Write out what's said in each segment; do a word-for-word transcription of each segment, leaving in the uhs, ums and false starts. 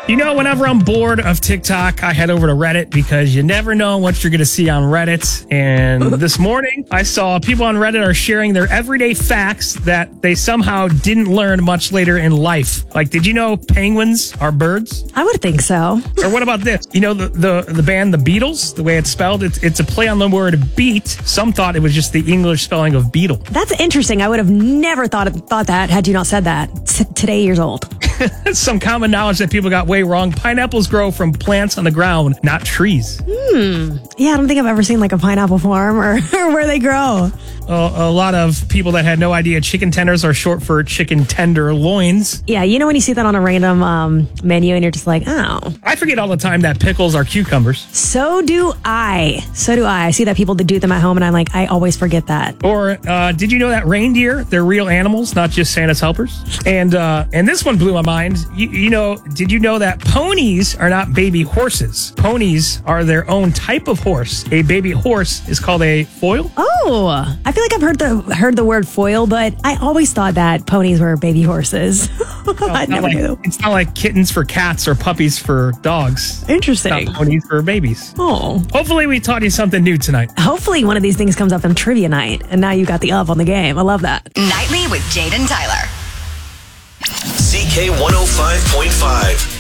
You know, whenever I'm bored of TikTok, I head over to Reddit because you never know what you're going to see on Reddit. And this morning, I saw people on Reddit are sharing their everyday facts that they somehow didn't learn much later in life. Like, did you know penguins are birds? I would think so. Or what about this? You know, the the, the band The Beatles, the way it's spelled, it's, it's a play on the word beat. Some thought it was just the English spelling of beetle. That's interesting. I would have never thought thought that had you not said that. T- today years old. Some common knowledge that people got way wrong. Pineapples grow from plants on the ground, not trees. Hmm. Yeah, I don't think I've ever seen like a pineapple farm or, or where they grow. Uh, a lot of people that had no idea chicken tenders are short for chicken tenderloins. Yeah, you know when you see that on a random um, menu and you're just like, oh. I forget all the time that pickles are cucumbers. So do I. So do I. I see that people that do them at home and I'm like, I always forget that. Or uh, did you know that reindeer, they're real animals, not just Santa's helpers? And uh, and this one blew my mind. You, you know, did you know that ponies are not baby horses? Ponies are their own type of horse. A baby horse is called a foal. Oh, I feel like I've heard the heard the word foal, but I always thought that ponies were baby horses. I never like, knew. It's not like kittens for cats or puppies for dogs. Interesting. It's not ponies for babies. Oh. Hopefully we taught you something new tonight. Hopefully one of these things comes up in trivia night, and now you got the up on the game. I love that. Nightly with Jade and Tyler. C K one oh five point five.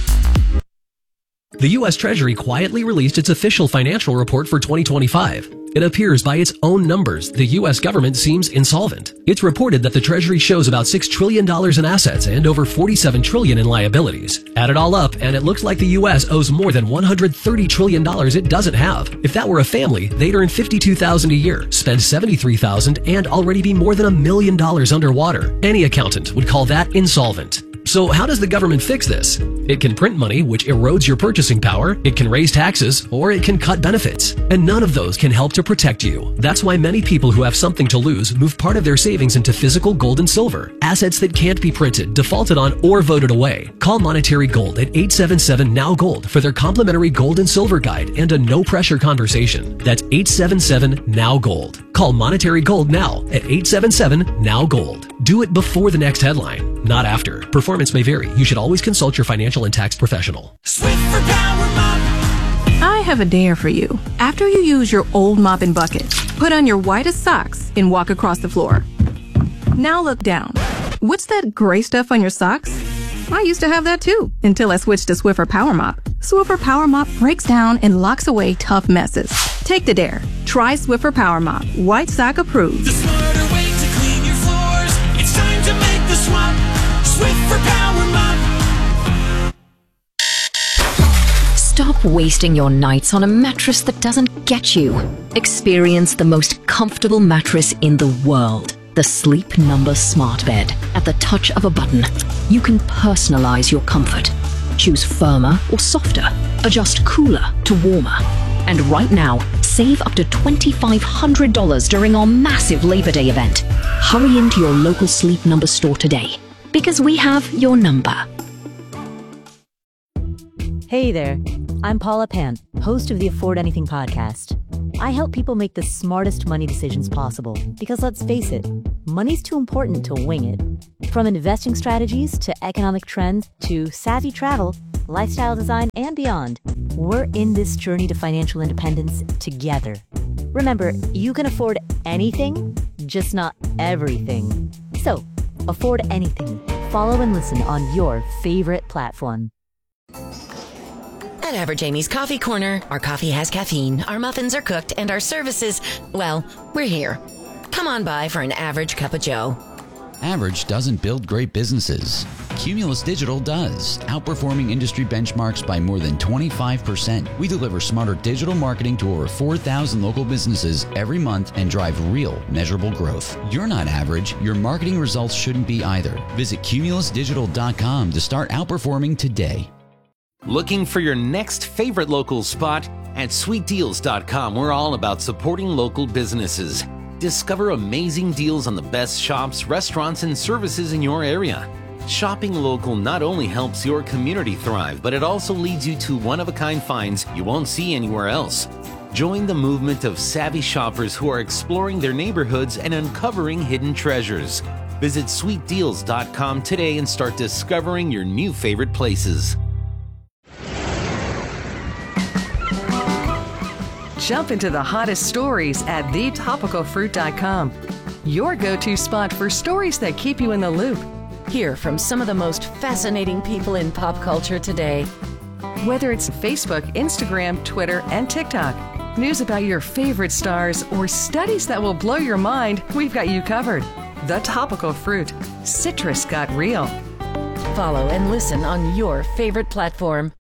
The U S Treasury quietly released its official financial report for twenty twenty-five. It appears by its own numbers, the U S government seems insolvent. It's reported that the Treasury shows about six trillion dollars in assets and over forty-seven trillion dollars in liabilities. Add it all up, and it looks like the U S owes more than one hundred thirty trillion dollars it doesn't have. If that were a family, they'd earn fifty-two thousand dollars a year, spend seventy-three thousand dollars, and already be more than a million dollars underwater. Any accountant would call that insolvent. So how does the government fix this? It can print money, which erodes your purchasing power, it can raise taxes, or it can cut benefits. And none of those can help to protect you. That's why many people who have something to lose move part of their savings into physical gold and silver, assets that can't be printed, defaulted on, or voted away. Call Monetary Gold at eight seven seven N O W Gold for their complimentary gold and silver guide and a no-pressure conversation. That's eight seven seven N O W Gold. Call Monetary Gold now at eight seven seven N O W Gold. Do it before the next headline, not after. Performance may vary. You should always consult your financial and tax professional. Swiffer Power Mop. I have a dare for you. After you use your old mop and bucket, put on your whitest socks and walk across the floor. Now look down. What's that gray stuff on your socks? I used to have that too, until I switched to Swiffer Power Mop. Swiffer Power Mop breaks down and locks away tough messes. Take the dare. Try Swiffer Power Mop. White sock approved. The smarter way to clean your floors. It's time to make the swap. Swiffer Power Mop. Stop wasting your nights on a mattress that doesn't get you. Experience the most comfortable mattress in the world. The Sleep Number Smart Bed. At the touch of a button, you can personalize your comfort. Choose firmer or softer. Adjust cooler to warmer. And right now, save up to twenty-five hundred dollars during our massive Labor Day event. Hurry into your local Sleep Number store today, because we have your number. Hey there, I'm Paula Pan, host of the Afford Anything podcast. I help people make the smartest money decisions possible, because let's face it, money's too important to wing it. From investing strategies to economic trends to savvy travel, lifestyle design, and beyond, we're in this journey to financial independence together. Remember, you can afford anything, just not everything. So, afford anything. Follow and listen on your favorite platform. At Average Amy's Coffee Corner, our coffee has caffeine, our muffins are cooked, and our services, well, we're here. Come on by for an average cup of joe. Average doesn't build great businesses. Cumulus Digital does, outperforming industry benchmarks by more than twenty-five percent. We deliver smarter digital marketing to over four thousand local businesses every month and drive real, measurable growth. You're not average. Your marketing results shouldn't be either. Visit cumulus digital dot com to start outperforming today. Looking for your next favorite local spot? At sweet deals dot com, we're all about supporting local businesses. Discover amazing deals on the best shops, restaurants, and services in your area. Shopping local not only helps your community thrive, but it also leads you to one-of-a-kind finds you won't see anywhere else. Join the movement of savvy shoppers who are exploring their neighborhoods and uncovering hidden treasures. Visit sweet deals dot com today and start discovering your new favorite places. Jump into the hottest stories at the topical fruit dot com. Your go-to spot for stories that keep you in the loop. Hear from some of the most fascinating people in pop culture today. Whether it's Facebook, Instagram, Twitter, and TikTok, news about your favorite stars, or studies that will blow your mind, we've got you covered. The Topical Fruit. Citrus got real. Follow and listen on your favorite platform.